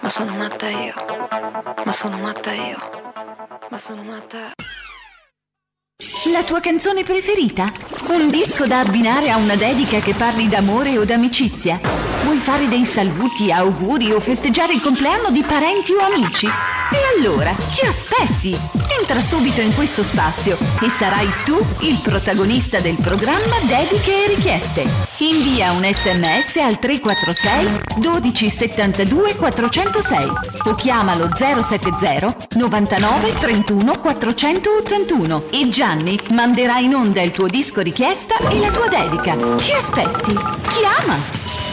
Ma sono matta io. Ma sono matta io. Ma sono matta. La tua canzone preferita? Un disco da abbinare a una dedica che parli d'amore o d'amicizia? Vuoi fare dei saluti, auguri o festeggiare il compleanno di parenti o amici? E allora, che aspetti? Entra subito in questo spazio e sarai tu il protagonista del programma Dediche e Richieste. Invia un SMS al 346 12 72 406 o chiamalo 070 99 31 481 e Gianni manderà in onda il tuo disco richiesta e la tua dedica. Che aspetti? Chiama!